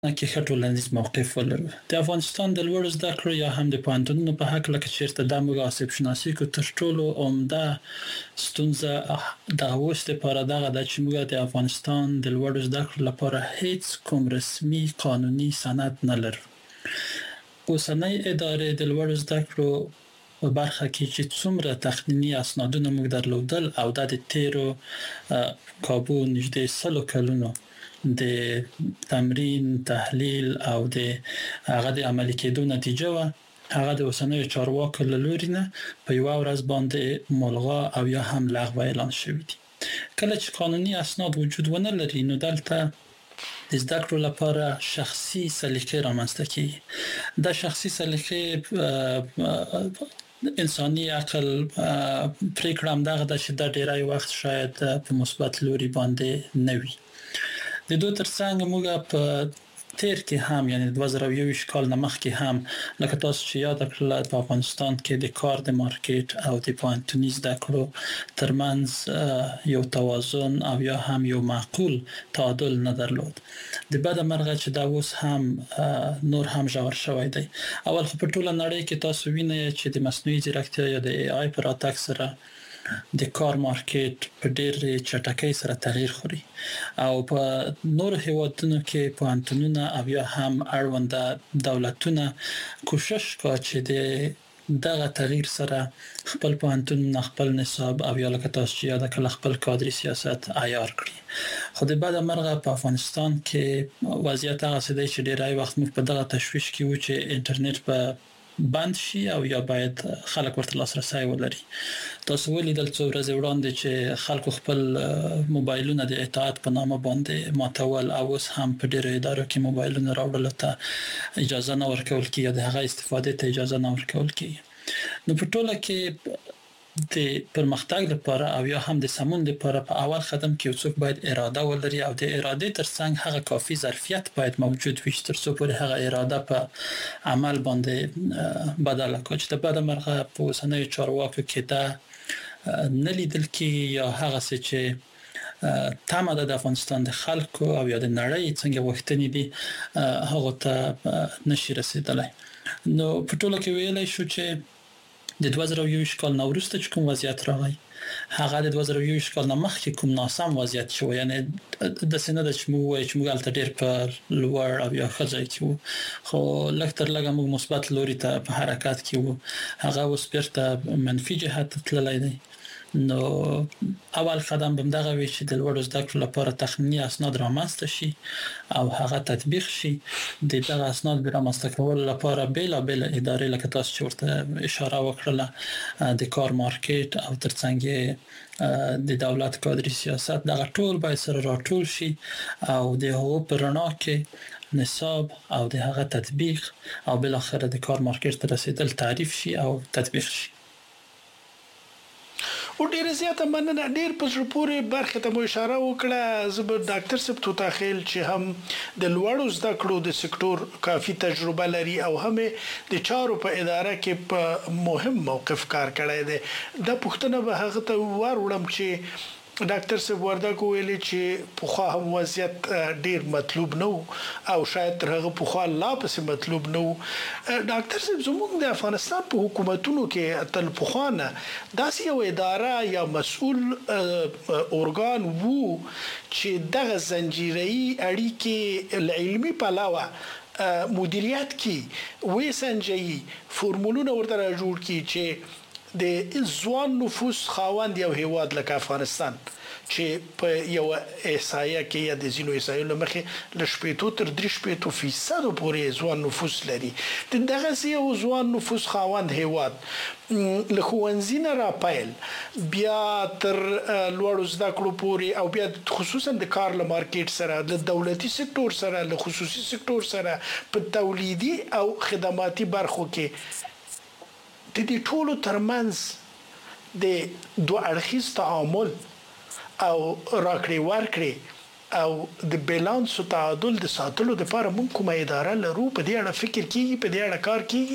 کې ښه ټولنیز موقف ولرو. د افغانستان د لوړو زده کړو یا هم د پوهنتونونو په هکله که چیرته دا موږ آسیب شناسي کو، تر ټولو عمده ستونزه دغه اوس دپاره دغه ده چې موږ د افغانستان د لوړو زده کړو لپاره هیڅ کوم رسمي قانوني سند نه لرو. اوسنۍ ادارې د لوړو زده کړو په برخه کې چې څومره تخنیني اسنادونه موږ درلودل، او دا د تیرو کابو نږدې 100 کلونو د تمرین، تحلیل او د هغه د عملي کېدو نتیجه وه. هغه د اوسنیو چارواکو له لوري نه په یوه ورځ باندې ملغا او یا هم لغو اعلان شوي دي. کله چې قانوني اسناد وجود ونه لري، نو دلته د زده کړو لپاره شخصي سلیقې رامنځته کېږي. دا شخصي سلیقې انساني عقل پرېکړه همدغه ده چې دا ډیری وخت شاید په مثبت لوري باندې نه وي. د دوی ترڅنګ موږ په تیر کې هم، یعنی 2021 کال نه مخکې هم، لکه تاسو چې یاد کړله، په افغانستان کې د کار د مارکیټ او د پوهنتوني زده کړو ترمنځ یو توازن او یا هم یو معقول تعادل نه درلود. د بده مرغه چې دا اوس هم نور هم ژور شوی دی. اول خو په ټوله نړۍ کې تاسو وینئ چې د مصنوعي ځیرکتیا یا د AI په راتګ سره د کار مارکیټ په ډېرې چټکۍ سره تغییر خوري، او په نورو هیوادونو کې پوهنتونونه او یا هم اړونده دولتونه کوشش کوي چې د دغه تغییر سره خپل پوهنتونونه، خپل نصاب او یا لکه تاسو چې یاد کړل خپل کادري سیاست عیار کړي. خو د بده مرغه په افغانستان کې وضعیت هغسې دی چې ډیری وخت موږ په دغه تشویش کې وو چې انټرنیټ به بند شي او یا باید خلک ورته لاسرسی ولري. تاسو ولیدل څو ورځې وړاندې چې خلکو خپل موبایلونه د اطاعت په نامه باندې ماتول، او اوس هم په ډیرو ادارو کې موبایلونه راوړلو ته اجازه نه ورکول کېږي یا د هغه استفادې ته اجازه نه ورکول کېږي. نو په ټوله کې د پرمختګ لپاره او یا هم د سمون لپاره په اول قدم کې یو څوک باید اراده ولري، او د ارادې ترڅنګ هغه کافي ظرفیت باید موجود وي چې تر څو پورې هغه اراده په عمل باندې بدله کړي. چې د بده مرغه په اوسنیو چارواکو کې دا نه لیدل کېږي، یا هغسې چې تمه ده د افغانستان د خلکو او یا د نړۍ څنګه غوښتنې دي هغو ته نشي رسېدلی. نو په ټوله کې ویلی شو چې د 2021 کال نه وروسته چې کوم وضعیت راغی، هغه د 2021 کال نه مخکې کوم ناسم وضعیت شو. یعنی داسې نه ده چې موږ ووایو چې موږ هلته ډېر په لوړ او یا ښه ځای کې وو، خو لږ تر لږه موږ مثبت لوري ته په حرکت کې وو. هغه اوس بیرته منفي جهت ته تللی دی. نو اول قدم به همدغه وي چې د لوړو زده کړو لپاره تخنیني اسناد رامنځته شي او هغه تطبیق شي. د دغه اسناد د رامنځته کولو لپاره بیلابیل ادارې، لکه تاسو چې ورته اشاره وکړله، د کار مارکیټ او ترڅنګ د دولت کادري سیاست، دغه ټول باید سره راټول شي او د هغو په رڼا کې نصاب او د هغه تطبیق او بالاخره د کار مارکیټ ته رسیدل تعریف شي او تطبیق شي. او ډیره زیاته مننه. ډیر په زړه پورې برخه ته مو اشاره وکړه. زه به ډاکټر صاحب توتاخیل چې هم د لوړو زده کړو د سکتور کافي تجربه لري او هم د چارو په اداره کې په مهم موقف کار کړی دی، دا پوښتنه به هغه ته وروړم چې ډاکټر صاحب وردګ ویلي چې پخوا هم وضعیت ډیر مطلوب نه و او شاید تر هغه پخوا لا پسې مطلوب نه و. ډاکټر صاحب زموږ د افغانستان په حکومتونو کې تل پخوا نه داسې یو اداره یا مسؤل ارګان وو چې دغه زنجیره‌ای اړیکې له علمي پلوه مدیریت کی وې سنجي فورمولونه ورته جوړ کی چې د ځوان نفوس خاوند یو هیواد لکه افغانستان چې په یو احصایه کې یا د ځینو احصایو له مخې له 8 تر 3% پورې ځوان نفوس لري. دغه یو ځوان نفوس خاوند هیواد له ښوونځي نه راپیل بیا تر لوړو زده کړو پورې او بیا خصوصا د کار له مارکیټ سره، د دولتي سکتور سره، له خصوصي سکتور سره په تولیدي او خدماتي برخو کې د دې ټولو ترمنځ د دوه اړخیز تعامل او راکړې ورکړې او د بیلانس او تعادل د ساتلو لپاره موږ کومه اداره لرو؟ په دې اړه فکر کیږي، په دې اړه کار کیږي؟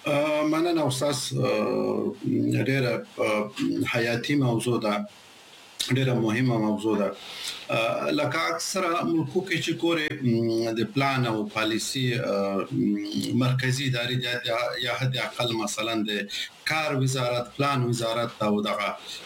مننه استاد، ډېره حیاتي موضوع ده ډیره مهمه موضوع ده. لکه اکثره ملکو کې چې ګوره د پلان او پالیسی مرکزی ادارې یا حد اقل مثلا د کار وزارت، پلان وزارت او دغه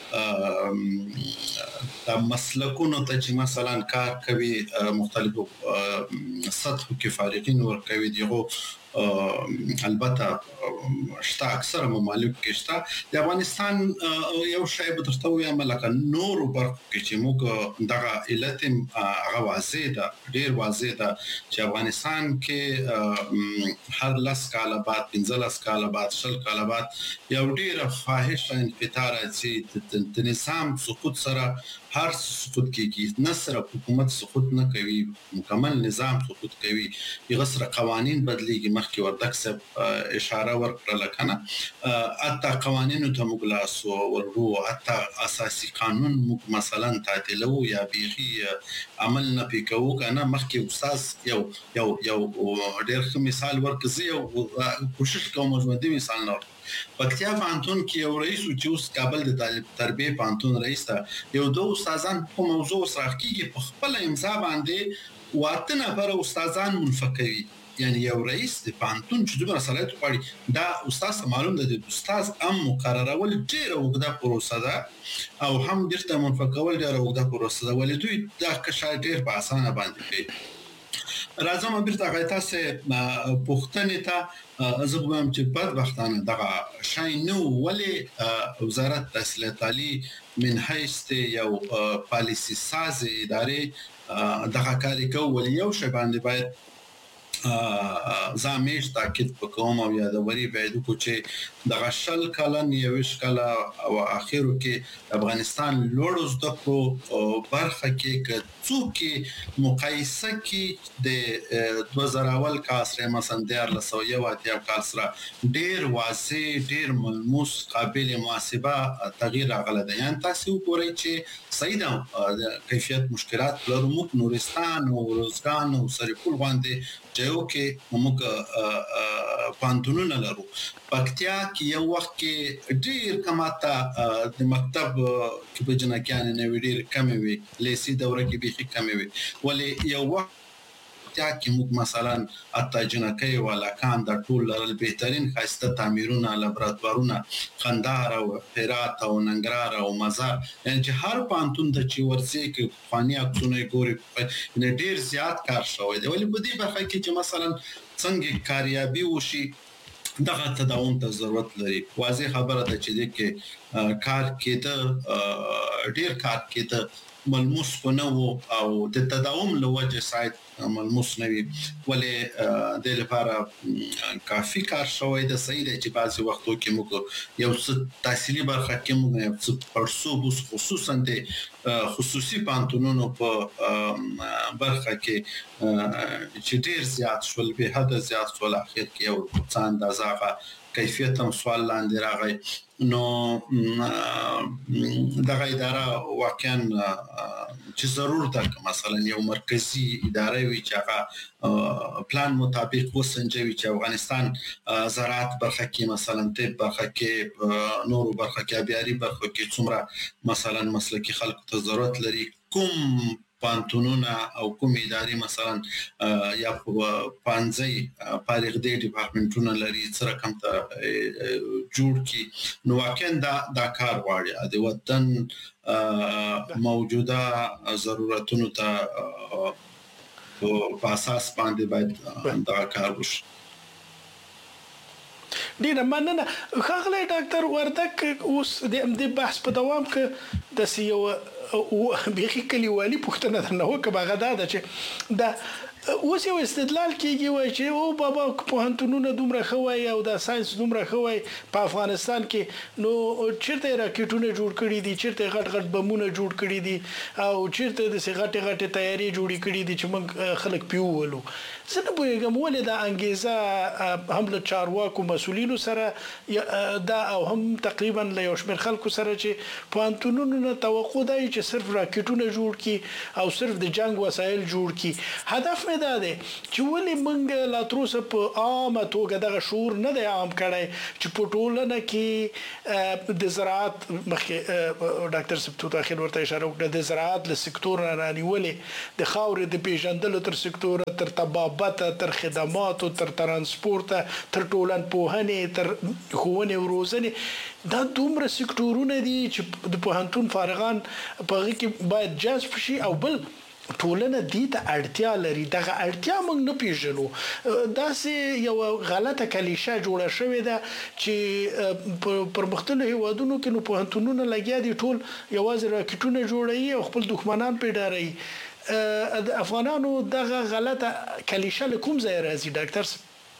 د مسلکونو ته چې مثلا کار کوي مختلفو سطحو کې فارغین ورکوي دیغه البته شته اکثره ممالک کې شته. د افغانستان یو شی به درته وایم لکه نور برخو کې چې موږ دغه علت هغه واضح ده، ډیر واضح ده چې افغانستان کې هر 10 کال بعد 15 کال بعد 20 کال بعد یو ډیر فاحش انفطار چې د نظام سقوط سره هر سقوط کېږي. نه سره حکومت سقوط نه کوي، مکمل نظام سقوط کوي. یغه سره قوانين بدليږي. مخکې وردک صاحب اشاره ورکړه کنه، اته قوانینو ته مغلاس ورغو، اته اساسي قانون مثلا تعدیلو یا بیخي عمل نه پکاو کنه. مخکې استاد یو ډېر ښه مثال ورکړي او کوشش کوم ژوندۍ مثال نه. پکتیا پانتون کې یو رئیس چې اوس کابل د طالب تربیه پانتون رئیس ته یو دوه استادان په موضوع سره کېږي په خپل امضا باندې واته نفر استادان منفقوي. یعنی یو رئیس د پانتون چې دومره صلاحیت غواړي دا استاد معلوم ده د استاد مقررول ډیره وګړه پروسه ده او هم ډیره منفقول ډیره وګړه پروسه ده ولې دوی دا کښه ډیر په اسانه باندې کوي. راځم بیرته غایتا سه پښتنې ته زغوم چې بدبختانه دغه شای نو ولې وزارت تحصیلات عالی من حیث یو پالیسی ساز ادارې دغه کاری کوي یو شی باندې باید زامیش تاکید وکوم او یادوري باید کو چې د غشل کلن یوش کلا او اخیرو کې افغانستان لوړو زدکو برخه کې څوک مقایسه کې د 2000 اول کال سره مثلا د 1900 کال سره ډیر واضح ډیر ملموس قابل محاسبه تغییر راغله ده. یعنی تاسو وګورئ چې سیدا کیفیت مشکلات لرو نورستان او روزګان او سرپل باندې جو کې موږ پانتونونه لرو. پکتیا کې یو وخت کې ډیر کماته د مکتب کې په جنکیان نه ډیر کم وي، لیسي دوره کې به کم وي، ولې یو وخت کې موږ مثلا اته جنکې ولا کان د ټول لرل بهترین خاصه تعمیرونه لابراتوارونه خندهار او هرات او ننګرهار او مزار، یعنی چې هر پانتون د چې ورسې کې فانی اکسونه ګوري نه ډیر زیات کار شوی دی. ولې په دې برخه کې چې مثلا څنګه کاریابي وشي دغه تداوم ته ضرورت لري. واضح خبره ده چې د کې کار کېده ډیر کار کېده ملموس کو نه وو او د تداوم لوجه سایت ملموس نه وي، ولې د لپاره کافي کار شوی د صحیح د چې بعضي وختو کې موږ یو څه تحصیلي برخه کې موږ یو څه پرسو خصوصا د خصوصي پانتونونو په برخه کې چې ډیر زیات شول به حد زیات شول اخر کې یو څه اندازه کیفیت هم سوال لاندې راغی. نو دغه اداره واقعا چې ضرور ده مثلا یو مرکزی اداره وي چې هغه پلان مطابق وسنجوي چې افغانستان زراعت برخه کې مثلا طب برخه کې نورو برخه کې ابياري برخه کې څومره مثلا مسلکي خلکو ته ضرورت لري، کوم پانتونونه او کوم ادارې مثلا یا پانځي فارغ دي ډپارټمنټونه لري سره کم ته جوړ کی. نو واقعا دا کار غواړي د وطن موجوده ضرورتونو ته په اساس باندې باید دا کار وشي. ډیره مننه ښاغلی ډاکټر وردک. اوس د بحث په دوام کې د سیو او بيخي کلیوالي پښتنه درنه وکړه غدا ده چې دا اوس یو استدلال کیږي وای چې او بابا پوهنتونونه دومره خوای او د ساينس دومره خوای په افغانستان کې نو چیرته راکټونه جوړ کړي دي، چیرته غټ غټ بمونه جوړ کړي دي او چیرته د غټه غټه تیاری جوړې کړي دي چې موږ خلک پیوولو. زه نه پوهیږم ولې دا انګیزه هم له چارواکو مسولینو سره دا او هم تقریبا له یو شمېر خلکو سره چې پوهنتونونو توقع دی چې صرف راکټونه جوړ کی او صرف د جنگ وسایل جوړ کی. هدف مې دا دی چې ولې موږ لا تر اوسه په عامه توګه دغه شعور نه دی عام کړی چې په ټولنه کې د زراعت مخکې ډاکټر سپتو تاخیر ورته اشاره وکړه د زراعت له سکتور نه رانیولې د خاورې د پیژندلو تر سکتور تر طبابت تر خدماتو تر ترانسپورت تر ټولنپوهنې تر ښوونې او روزنې دا دومره سکتورونه دي چې د پوهنتون فارغان په هغه کې باید جذب شي او بل ټولنه دې ته اړتیا لري. دغه اړتیا موږ نه پیژنو. داسې یو غلطه کلیشه جوړه شوې ده چې پر مختلفو هیوادونو کې نو پوهنتونونه لګیا دي ټول یوازې راکټونه جوړوي او خپل دښمنان پې ډاروي. د افغانانو دغه غلطه کلیشه له کوم ځای راځي ډاکټر؟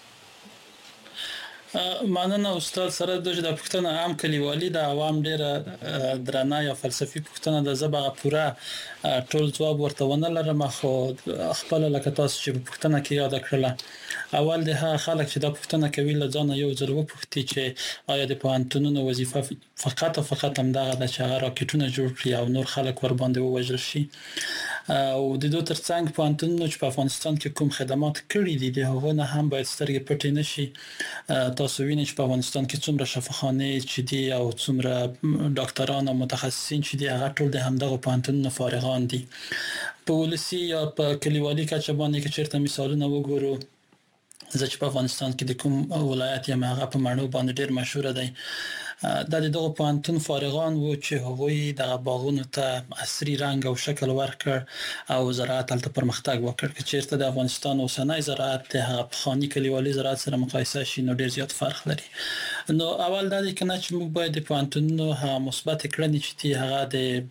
مننه استاد. سره د پښتنه عام کلیوالي د عوام ډیره درنه یا فلسفي پښتنه د زبغه پوره ټول ځواب ورته ونه لرم، خو خپل لکه تاسو چې پښتنه کې یاد کړله اول د هغه خلک چې د پښتنه کوي له ځانه یو ځل وپوښتي چې آیا د پوهنتونونو وظیفه فقط همدغه ده چې هغه راکټونه جوړ کړي او نور خلک ور باندې ووژل شي. او د دوی ترڅنګ پوهنتونونو چې په افغانستان کې کوم خدمات کړي دي د هغو نه هم باید سترګې پټې نشي. تاسو وینئ چې په افغانستان کې څومره شفاخانې چې دي او څومره ډاکټران او متخصصین چې دي هغه ټول د همدغه پوهنتونونو فارغان دي. په ولسی یا په کلیوالي کچه باندې کې چیرته مثالونه وګورو، زه چې په افغانستان کې د کوم ولایت یم هغه په مڼو باندې ډیر مشهور دی. د دغه پوهنتون فارغان وو چې هغوی د باغونو ته عصري رنګ او شکل ورکړ او زراعت هلته پرمختګ وکړ. که چیرته د افغانستان اوسنی زراعت د هغه پخواني کلیوالي زراعت سره مقایسه شي نو ډیر زیات فرق لري. نو اول دا دی کنه چې موږ باید د پوهنتونونو هغه مثبت کړنې چې دي هغه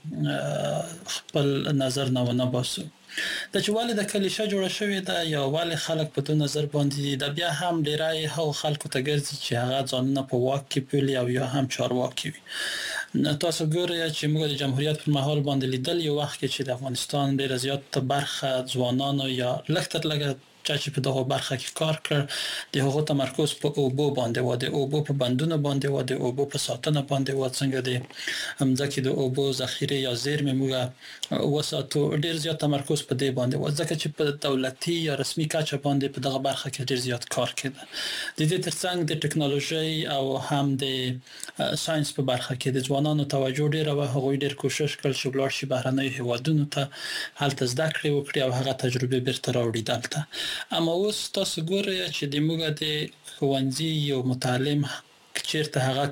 د خپل نظر نه ونه باسو. د چواله د کلیشه جوړه شوې ده یا والي خلک په تو نظر باندې د بیا هم ډیرای هغه خلکو ته ګرځي چې هغه ځانونه په واک کې پولي او یا هم چارواکي وي. تاسو ګورئ چې موږ د جمهوریت پر مهال باندې لیدل یو وخت کې چې د افغانستان ډیره زیات برخه ځوانانو یا لږ تر لږه چې په دغه برخه کې کار کړ د هغو تمرکز په اوبو باندې و، د اوبو په بندونو باندې و، د اوبو په ساتنه باندې و، څنګه د همځکه د اوبو ذخیره یا زیرمې موږ وساتو. ډیر زیات تمرکز په دې باندې و ځکه چې په دولتي یا رسمي کچه باندې په دغه برخه کې ډیر زیات کار کېده. د دې ترڅنګ د ټکنالوژي او هم د ساينس په برخه کې د ځوانانو توجه ډیر و. هغوی ډیر کوشش کړ چې ولاړ شي بهرنۍ هیوادونو ته هلته زده کړې وکړي او هغه تجربه بیرته راوړي دلته. اما اوس تاسو ګورئ چې د موږ د ښوونځي یو متعلم چیرته هغه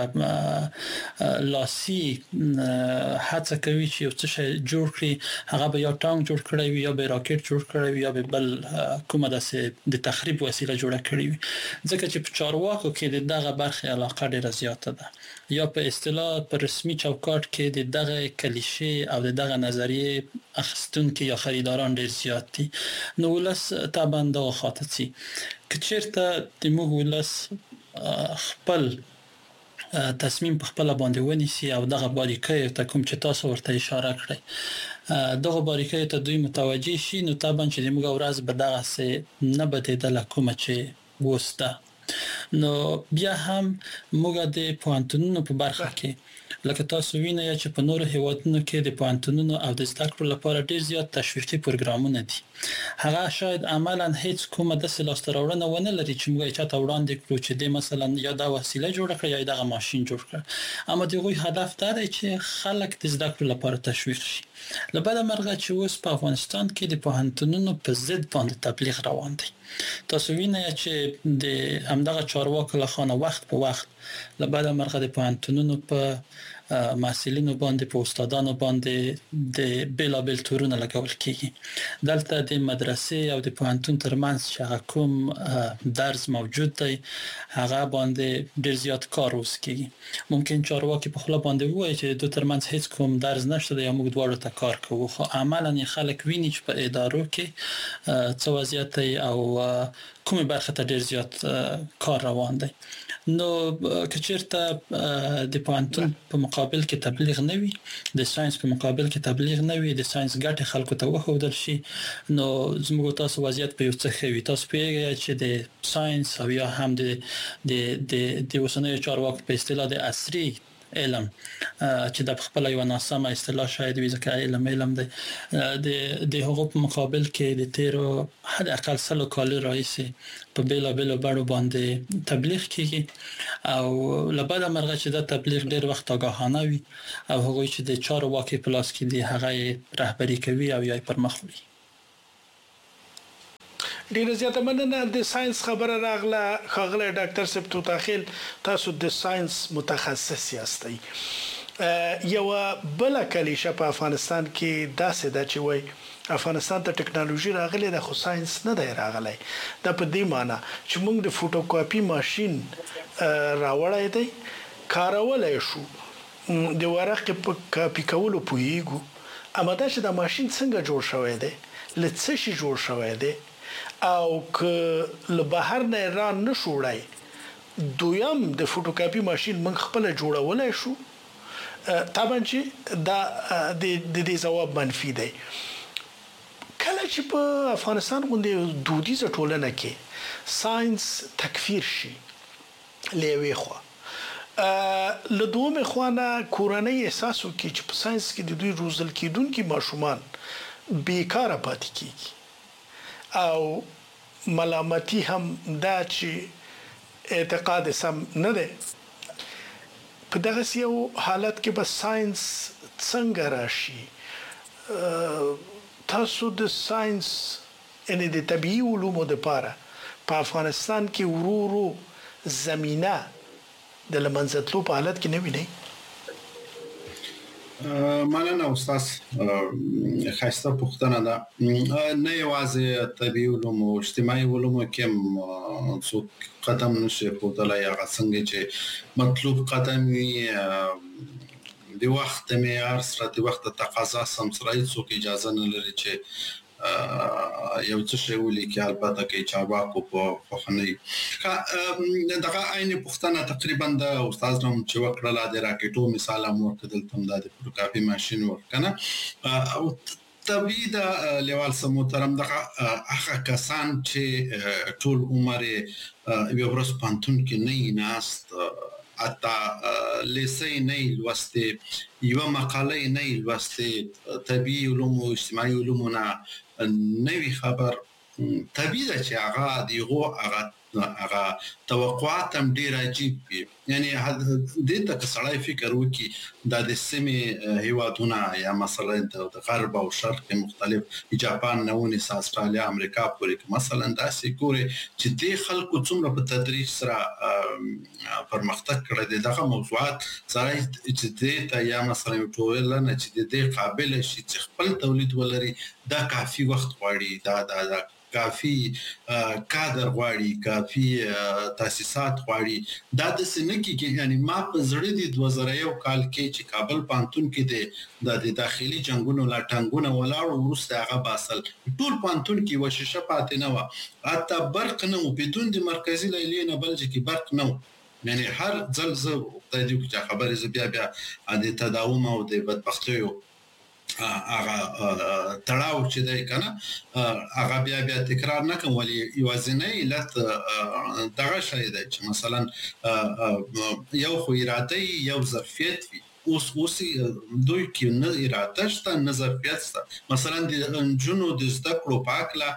کومه لاسي هڅه کوي چې یو څه شی جوړ کړي، هغه به یا ټانک جوړ کړی وي یا به راکټ جوړ کړی وي یا به بل کومه د تخریب وسیله جوړه کړی وي. ځکه چې په چارواکو کې دغه برخه علاقه ډیره زیاته ده یا په اصطلاح په رسمي چوکاټ کې دغه کلیشه او دغه نظریه اخستونکي یا خریداران ډیر زیات دي. نو ولس طبعا دغه خاطرسي که چیرته د موږ ولس خپل تصمیم په خپل باندې ونیسي او دغه باریکۍ ته کوم چې تاسو ورته اشاره کړئ دغه باریکۍ ته دوی متوجي شي نو طبعا چې موږ ورځ به دغه سه نه بدیدل کوم چې وسته. نو بیا هم موږ د پوهنتونونو په برخه کې لکه تاسو وینئ چې په نورو هیوادونو کې د پوهنتونونو او د زده کړو لپاره ډیر زیات تشویقي پروګرامونه دي. هغه شاید عملاً هیڅ کومه د لاسته راوړنه ونه لري چې موږ چاته وړاندې کړو چې د مثلا یا دا وسیله جوړه کړي یا دغه ماشين جوړ کړي، اما دغه هدف دا دی چې خلک د زده کړو لپاره تشویق شي. لبعد مرغه چې اوس په افغانستان کې د پوهنتونونو په ضد باندې تبلیغ روان دی. تاسو وینئ چې د همدغه چارواکو له خوا وخت په وخت لبعد مرغه د پوهنتونونو په محصلینو باندې په استادانو باندې د بیلابل تورونه لګول کیږي. دلته د مدرسې او د پوهنتون ترمنځ چې هغه کوم درس موجود دی هغه باندې ډیر زیات کار وس کیږي. ممکن چارواکي په خپل باندې وایي چې د ترمنځ هیڅ کوم درس نشته یا موږ دواړو ته کار کوو، خو عملاً خلک ویني چې په ادارو کې څه وضعیت دی او کومه برخه ته ډیر زیات کار روان دی. نو که چیرته د پوهنتون په مقابل کې تبلیغ نه وي، د ساينس په مقابل کې تبلیغ نه وي، د ساينس ګټه خلکو ته وښودل شي، نو زموږ تاسو وضعیت په یو څه خوي. تاسو پیږئ چې د ساينس او یا هم د اوسنۍ چارواکو په اصطلاح د عصري علم چې د خپل یو ناسمه اصطلاح شاید وي ځکه علم د هغو په مقابل کې د تیرو حد اقل 100 کال راهیسې په بیلا بڼو باندې تبلیغ کیږي او لبعد مرغه چې د تبلیغ ډیر وخت آگاهانه وي او هغوی چې د چارو واکې پلاس کې دی هغه رهبری کوي او یا پر مخ وړي. ډیره زیاته مننه. د ساينس خبره راغله خاغله ډاکټر صاحب توتاخیل، تاسو د ساينس متخصص یاستئ. یو بل کلیشه په افغانستان کې داسې ده چې وای افغانستان ته ټکنالوژي راغله د خو ساينس نه دی راغلی. دا په دې معنی چې موږ د فوټوکاپي ماشين راوړای دی کارولای شو د ورقې په کاپي کولو پوهیږو، اما دا چې د ماشين څنګه جوړ شوی دی لڅ شي جوړ شوی دی او که له بهر نه ایران نشوړای دویم د فوټوکاپي ماشين موږ خپل جوړولای شو. طبعا چې دا د دې جواب منفي دی. کله چې په افغانستان باندې دودیزه ټولنه کې ساينس تکفیر شي لوي خو له دومره خوانه کورنۍ احساسو کې چې په ساينس کې د دوی روزل کېدونکو ماشومان بیکاره پاتې کیږي او ملامتي هم دا چې اعتقاد سم نه ده. په دغه یو حالت کې به ساينس څنګه راشي؟ تاسو د ساينس ان د طبيعي علومو لپاره په افغانستان کې ورو زمينه د لمنځتلو په حالت کې نه ویني؟ مننه استاد، خاصه پوښتنه ده. نه یوازې طبيعي علوم او اجتماعي علوم کې څو قدم نشي پوتلای هغه څنګه چې مطلوب قدم وي د وخت معیار سره د وخت تقاضا سم سره هیڅ اجازه نه لري چې یو څه شی ولیکي، البته کې چارواکو په خنۍ دغه عین پښتنه تقریبا د استاد نوم چې وکړه د راکټو مثال امور کدل تم د فوټوکاپي ماشين ورکنه او طبيعي د لیوال سم محترم دغه هغه کسان چې ټول عمر یو ورځ پانتون کې نه ناست اتا لیسې نه لوسته یو مقاله نه لوسته طبيعي علوم او اجتماعي علوم نه نوی خبر طبيعي چې هغه دیغه هغه توقعات هم ډیر عجیب وي. یعنی د دې سړی فکر وکي د سیمه هیوادونه یا مثلا د غرب او شرق مختلف جاپان نوونی استرالیا امریکا پورې مثلا داسې ګوري چې د خلکو څومره په تدریج سره پرمختګ کړی دغه موضوعات سره چې د یا مثلا ټولنه چې د قابل شي چې خپل تولید ولري دا کافي وخت غواړي، دا کافی کادر غواړي، کافی تاسیسات غواړي. دا د سنکی کې یعنی ما په زړه د 2001 کال کې چې کابل پانتون کې د داخلي جنگونو لا ټنګونه ولاړ ورسته هغه باسل ټول پانتون کې وششه پاتې نه و، حتی برق نه و، بدون د مرکزی لیلې نه بل چې برق نه و. یعنی هر ځل زه د دې خبرې ز بیا د تداوم او د بدبختیو هغه تړاو چې دی کنه هغه بیا تکرار نه کوم، ولی یوازینی علت دغه شی دی چې مثلا یو خو اراده یو ظرفیت وي. اوس دوی کې نه اراده شته نه ظرفیت شته. مثلا د جنو د زده کړو پاکله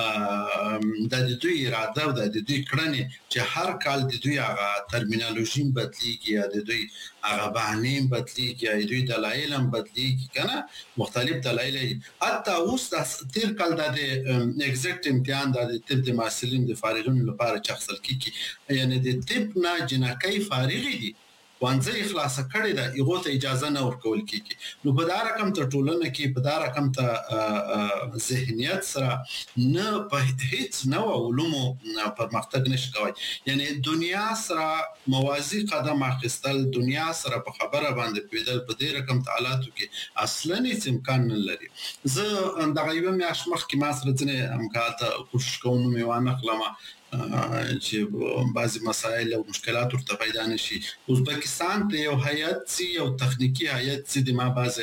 د دوی اراده او د دوی کړنې چې هر کال د دوی هغه ترمینالوژي بدلیږي یا د دوی هغه بهانې بدلیږي یا د دوی دلایل هم بدلیږي کنه مختلف دلایل. حتی اوس د تیر کال د ایگزیکټ امتحان د طب د محصلین د فارغینو لپاره چخصل کیږي، یعنی د طب نه جنکۍ فارغ دي وانځي اخلاص کړي دا یو ته اجازه نه ورکول کیږي. نو په دا رقم ته ټولنه کې په دا رقم ته ذهنیت سره نه په هیڅ نو علومو پرمختګ نشي کوي. یعنی دنیا سره موازی قدم اخیستل، دنیا سره په خبره باندې پیدل په دې رقم حالاتو کې اصلا هیڅ امکان نه لري. زه دغه یو میاش مخ کې ما سره ځنه امکانات کوشش کوم نو میوانه خلما چې بعضی مسائل او مشکلات ورته پیدا نشي. ازبکستان ته یو هیئت سي یو تخنیکی هیئت سي د ما بعضه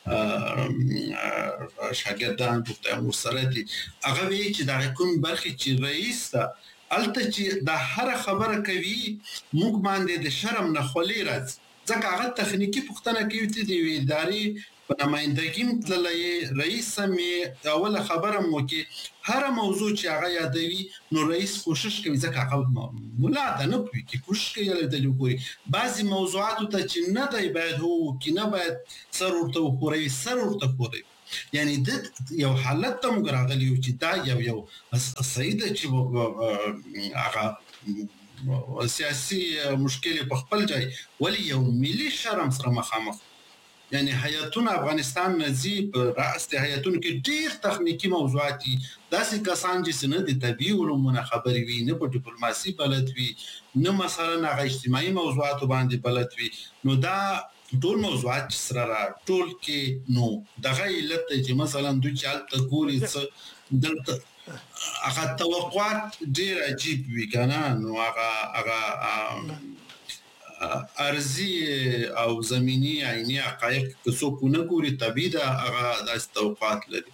شاګردان په ورسره دي هغه وی چې د کوم برخه چې رئیس ته الته چې د هر خبره کوي موږ باندې د شرم نه خولي راځي. ځکه هغه تخنیکی پوښتنه کوي چې د ادارې په نمائندګۍ تللی رئیس مې اوله خبره مو کې هر موضوع چې هغه یادوي نو رئیس کوشش کوي ځکه هغه مولا ده نه کوي چې کوشش کوي د لوګوري بعضي موضوعات ته چې نه دی باید هو کې نه باید سر ورته خوري سر ورته خوري یعنی د یو حالت ته موږ راغلی چې دا یو سیده چې هغه سیاسي مشکل په خپل ځای ولی یو ملي شرم سره مخامخ یعنی حیاتون افغانستان نزی په راست حیاتون کې ډیر تخنیکی موضوعات دي داسې کسان چې نه د طبي علومونه خبري وي نه په ډیپلوماسي بلد وي نه مثلا هغه اجتماعي موضوعات باندې بلد وي نو دا ټول موضوعات سره ټول کې نو دغه علت چې مثلا دوی چالت ګوري څه دلته هغه توقعات ډیر عجیب وي کنه نو هغه ارزي او زميني عيني حقایق که څوک نه ګوري طبيعي دا هغه د توقعات لري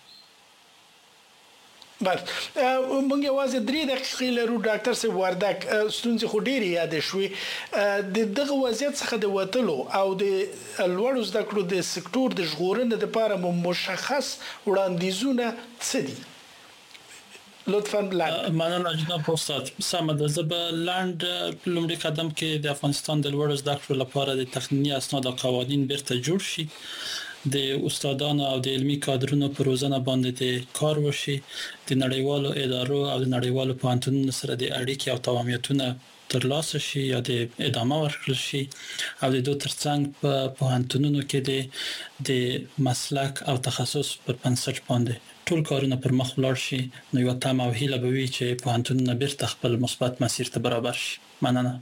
بس مونږ یوازې 3 دقیقې لرو ډاکټر سي وردک ستونزې خو ډېری یاد شوې د دغه وضعیت څخه د وټلو او د لوړو زده کړو د سکتور د ژغورنې لپاره مشخص وړاندیزونه څه دي لطفاً لاند مننه جناب استاد سمه زب لاند لومړي قدم کې د افغانستان د لوړ زده کړو لپاره د تخنینی اسناد او قوانين بیرته جوړ شي د استادانو او د علمي کادرونو پر روزنه باندې د کار وشي د نړیوالو ادارو او د نړیوالو پوهنتونونو سره د اړیکې او تفاهماتونه ترلاسه شي یا د ادامه ورکړل شي او د دوه ترڅنګ په پوهنتونونو کې د مسلک او تخصص پر بنسټ باندې ټول کارونه پر مخ ولاړ شي نو یو تمه او هیله به وي چې پوهنتونونه بیرته خپل مثبت مسیر ته برابر شي مننه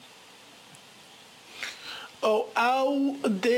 او د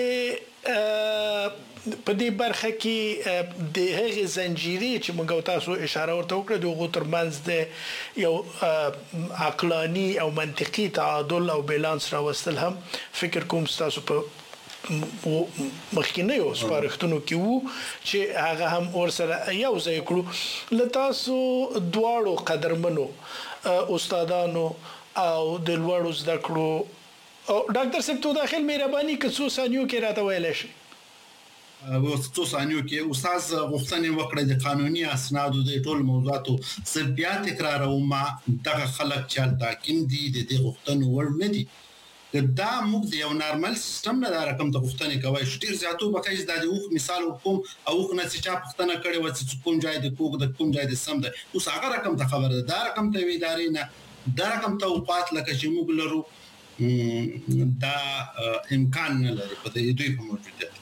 په دې برخه کې د هغه زنجیري چې موږ تاسو اشاره ورته وکړه د غو ترمنځ د یو عقلانی او منطقي تعادل او بیلانس راوستل هم فکر کوم تاسو په مخکینه یو سپارښتنو کې وو چې هغه هم ورسره یو ځای کړو لتاسو دواړو قدرمنو استادانو او د لوړو زده کړو او ډاکټر صاحب تو داخل مهرباني که څو ثانیو کې راته ویل شي څو ثانیو کې استاد غوښتنه وکړه د قانوني اسنادو د ټول موضوعاتو سبیا تکرار او ما دغه خلک چې تاکین دي د دې غوښتنو ور نه دي دا موږ د یو نارمل سیستم نه دا رقم ته غوښتنه کوي شتیر زیاتو بکایز د اوخ مثال کوم او اوخ نه چې پښتنه کړي و چې کوم ځای د کوګ د کوم ځای د سم ده اوس هغه رقم ته خبره ده دا رقم ته وی ادارې نه دا رقم ته اوقات لکه چې موږ لرو دا امکان نه لري په دې دوی په موجودیت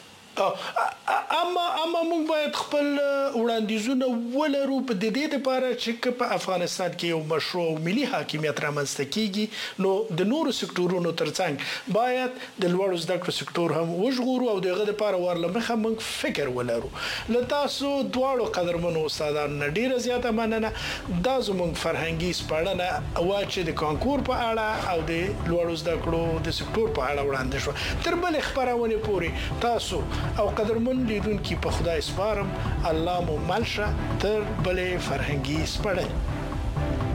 اما موږ باید خپل وړاندیزونه ولرو په دې لپاره چې په افغانستان کې یو مشروع ملي حاکمیت رامنځته کیږي نو د نورو سکتورونو ترڅنګ باید د لوړو زده کړو سکتور هم وژغورو او دغه لپاره ورلمخه موږ فکر ولرو لتاسو دواړو قدرمنو استادانو ډیره زیاته مننه دا زموږ فرهنګي سپړنه او چې د کانکور په اړه او د لوړو زده کړو د سکتور په اړه وړاندې شو تر بل خبرونه پوري تاسو او قدرمن لیدونکو په خدای سپارم الله مو ملشه تر بلې فرهنګي سپړنه